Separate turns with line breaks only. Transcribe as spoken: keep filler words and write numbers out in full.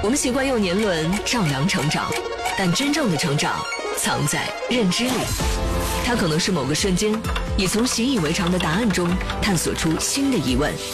我们习惯用年轮丈量成长，但真正的成长藏在认知里。它可能是某个瞬间，你从习以为常的答案中探索出新的疑问。